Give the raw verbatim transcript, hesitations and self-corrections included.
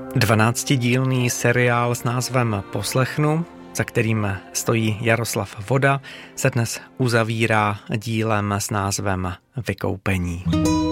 Dvanáctidílný seriál s názvem Poslechnu, za kterým stojí Jaroslav Voda, se dnes uzavírá dílem s názvem Vykoupení.